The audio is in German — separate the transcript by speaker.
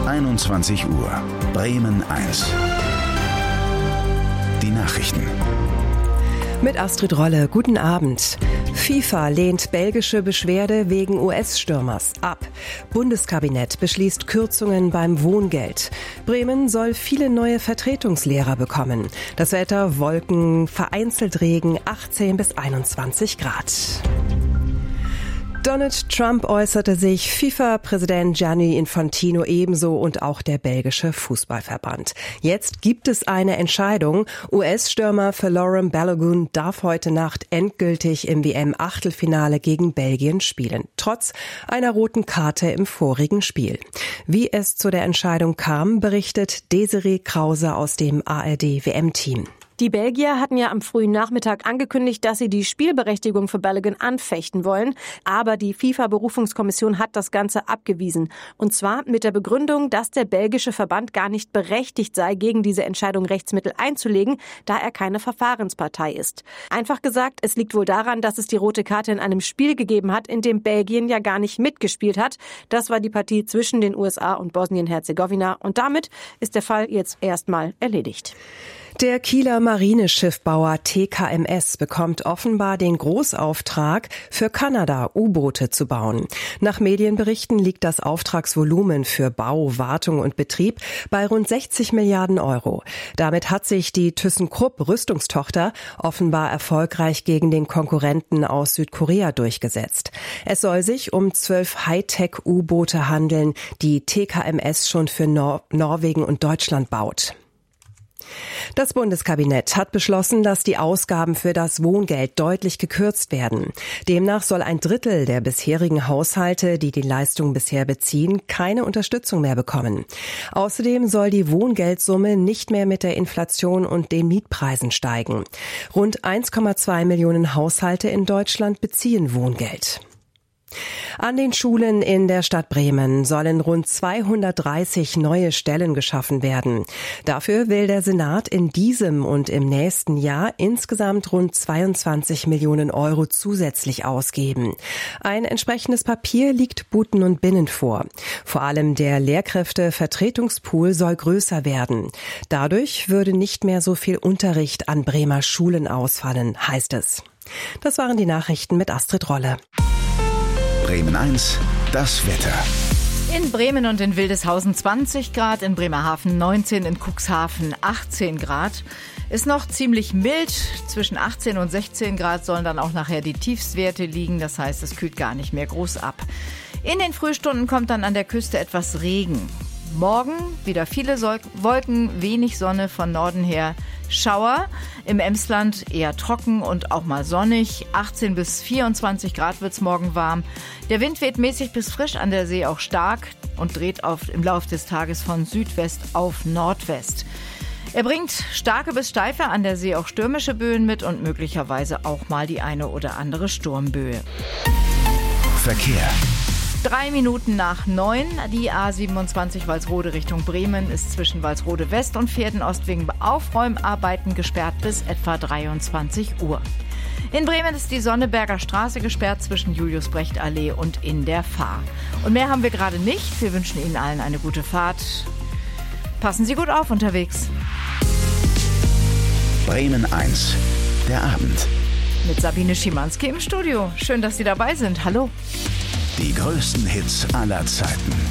Speaker 1: 21 Uhr. Bremen 1. Die Nachrichten.
Speaker 2: Mit Astrid Rolle, guten Abend. FIFA lehnt belgische Beschwerde wegen US-Stürmers ab. Bundeskabinett beschließt Kürzungen beim Wohngeld. Bremen soll viele neue Vertretungslehrer bekommen. Das Wetter: Wolken, vereinzelt Regen, 18 bis 21 Grad. Donald Trump äußerte sich, FIFA-Präsident Gianni Infantino ebenso und auch der belgische Fußballverband. Jetzt gibt es eine Entscheidung. US-Stürmer Folarin Balogun darf heute Nacht endgültig im WM-Achtelfinale gegen Belgien spielen, trotz einer roten Karte im vorigen Spiel. Wie es zu der Entscheidung kam, berichtet Desiree Krause aus dem ARD-WM-Team.
Speaker 3: Die Belgier hatten ja am frühen Nachmittag angekündigt, dass sie die Spielberechtigung für Balogun anfechten wollen. Aber die FIFA-Berufungskommission hat das Ganze abgewiesen. Und zwar mit der Begründung, dass der belgische Verband gar nicht berechtigt sei, gegen diese Entscheidung Rechtsmittel einzulegen, da er keine Verfahrenspartei ist. Einfach gesagt, es liegt wohl daran, dass es die rote Karte in einem Spiel gegeben hat, in dem Belgien ja gar nicht mitgespielt hat. Das war die Partie zwischen den USA und Bosnien-Herzegowina. Und damit ist der Fall jetzt erstmal erledigt.
Speaker 2: Der Kieler Marineschiffbauer TKMS bekommt offenbar den Großauftrag, für Kanada U-Boote zu bauen. Nach Medienberichten liegt das Auftragsvolumen für Bau, Wartung und Betrieb bei rund 60 Milliarden Euro. Damit hat sich die ThyssenKrupp Rüstungstochter offenbar erfolgreich gegen den Konkurrenten aus Südkorea durchgesetzt. Es soll sich um 12 Hightech-U-Boote handeln, die TKMS schon für Norwegen und Deutschland baut. Das Bundeskabinett hat beschlossen, dass die Ausgaben für das Wohngeld deutlich gekürzt werden. Demnach soll ein Drittel der bisherigen Haushalte, die die Leistung bisher beziehen, keine Unterstützung mehr bekommen. Außerdem soll die Wohngeldsumme nicht mehr mit der Inflation und den Mietpreisen steigen. Rund 1,2 Millionen Haushalte in Deutschland beziehen Wohngeld. An den Schulen in der Stadt Bremen sollen rund 230 neue Stellen geschaffen werden. Dafür will der Senat in diesem und im nächsten Jahr insgesamt rund 22 Millionen Euro zusätzlich ausgeben. Ein entsprechendes Papier liegt Buten und Binnen vor. Vor allem der Lehrkräftevertretungspool soll größer werden. Dadurch würde nicht mehr so viel Unterricht an Bremer Schulen ausfallen, heißt es. Das waren die Nachrichten mit Astrid Rolle.
Speaker 1: Bremen 1, das Wetter.
Speaker 4: In Bremen und in Wildeshausen 20 Grad, in Bremerhaven 19, in Cuxhaven 18 Grad. Ist noch ziemlich mild, zwischen 18 und 16 Grad sollen dann auch nachher die Tiefstwerte liegen, das heißt, es kühlt gar nicht mehr groß ab. In den Frühstunden kommt dann an der Küste etwas Regen. Morgen wieder viele Wolken, wenig Sonne, von Norden her Schauer. Im Emsland eher trocken und auch mal sonnig. 18 bis 24 Grad wird's morgen warm. Der Wind weht mäßig bis frisch, an der See auch stark und dreht im Laufe des Tages von Südwest auf Nordwest. Er bringt starke bis steife, an der See auch stürmische Böen mit und möglicherweise auch mal die eine oder andere Sturmböe.
Speaker 1: Verkehr.
Speaker 4: 3 Minuten nach 9, die A27 Walsrode Richtung Bremen ist zwischen Walsrode West und Pferden-Ost wegen Aufräumarbeiten gesperrt bis etwa 23 Uhr. In Bremen ist die Sonneberger Straße gesperrt zwischen Julius-Brecht-Allee und in der Fahr. Und mehr haben wir gerade nicht. Wir wünschen Ihnen allen eine gute Fahrt. Passen Sie gut auf unterwegs.
Speaker 1: Bremen 1, der Abend.
Speaker 4: Mit Sabine Schimanski im Studio. Schön, dass Sie dabei sind. Hallo.
Speaker 1: Die größten Hits aller Zeiten.